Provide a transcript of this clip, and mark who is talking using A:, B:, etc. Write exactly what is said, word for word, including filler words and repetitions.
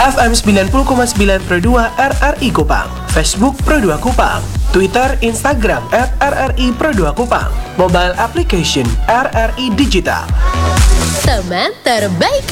A: F M sembilan puluh koma sembilan Pro dua R R I Kupang, Facebook Pro dua Kupang, Twitter, Instagram at R R I Pro dua Kupang, mobile application R R I Digital.
B: Teman terbaik